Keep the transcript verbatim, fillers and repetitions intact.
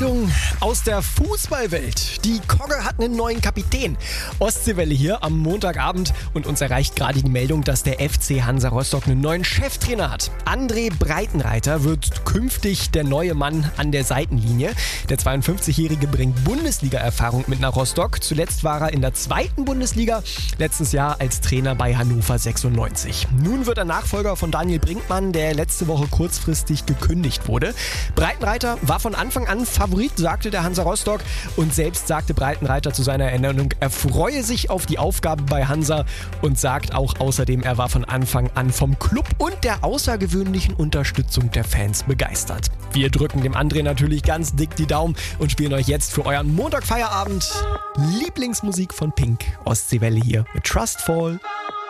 Meldung aus der Fußballwelt. Die Kogge hat einen neuen Kapitän. Ostseewelle hier am Montagabend und uns erreicht gerade die Meldung, dass der F C Hansa Rostock einen neuen Cheftrainer hat. André Breitenreiter wird künftig der neue Mann an der Seitenlinie. Der zweiundfünfzigjährige bringt Bundesliga-Erfahrung mit nach Rostock. Zuletzt war er in der zweiten Bundesliga, letztes Jahr als Trainer bei Hannover sechsundneunzig. Nun wird er Nachfolger von Daniel Brinkmann, der letzte Woche kurzfristig gekündigt wurde. Breitenreiter war von Anfang an Favorit, sagte der Hansa Rostock, und selbst sagte Breitenreiter zu seiner Ernennung, er freue sich auf die Aufgabe bei Hansa und sagt auch außerdem, er war von Anfang an vom Club und der außergewöhnlichen Unterstützung der Fans begeistert. Wir drücken dem André natürlich ganz dick die Daumen und spielen euch jetzt für euren Montagfeierabend Lieblingsmusik von Pink. Ostseewelle hier mit Trustfall.